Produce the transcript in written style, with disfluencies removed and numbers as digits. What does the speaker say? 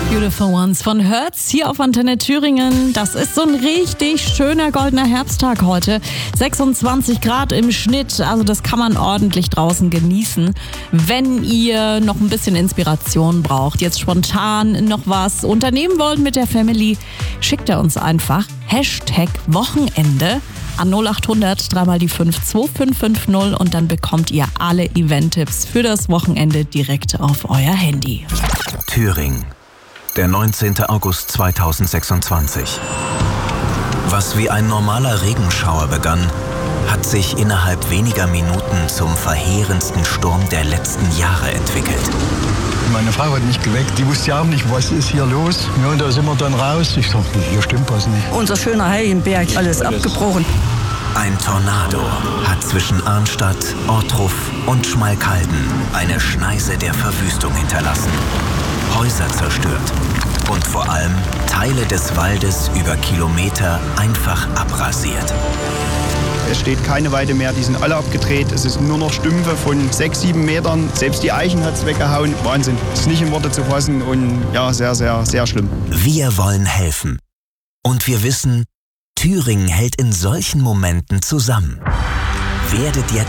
Beautiful Ones von Hertz hier auf Antenne Thüringen. Das ist so ein richtig schöner goldener Herbsttag heute. 26 Grad im Schnitt, also das kann man ordentlich draußen genießen. Wenn ihr noch ein bisschen Inspiration braucht, jetzt spontan noch was unternehmen wollt mit der Family, schickt ihr uns einfach #Wochenende an 0800 3 mal die 5 2550 und dann bekommt ihr alle Event-Tipps für das Wochenende direkt auf euer Handy. Thüringen, der 19. August 2026. Was wie ein normaler Regenschauer begann, hat sich innerhalb weniger Minuten zum verheerendsten Sturm der letzten Jahre entwickelt. Meine Frau hat mich geweckt, die wusste ja auch nicht, was ist hier los. Ja, und da sind wir dann raus. Ich dachte, hier stimmt was nicht. Unser schöner Heiligenberg, alles abgebrochen. Ein Tornado hat zwischen Arnstadt, Ortruf und Schmalkalden eine Schneise der Verwüstung hinterlassen, Häuser zerstört und vor allem Teile des Waldes über Kilometer einfach abrasiert. Es steht keine Weide mehr, die sind alle abgedreht. Es ist nur noch Stümpfe von 6, 7 Metern. Selbst die Eichen hat es weggehauen. Wahnsinn. Das ist nicht in Worte zu fassen und ja, sehr, sehr, sehr schlimm. Wir wollen helfen. Und wir wissen, Thüringen hält in solchen Momenten zusammen. Werdet jetzt